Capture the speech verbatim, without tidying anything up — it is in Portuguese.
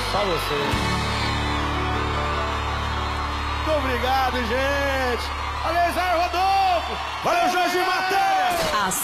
Só você. Muito obrigado, gente. Valeu, Zé Rodolfo. Valeu, Jorge Matheus.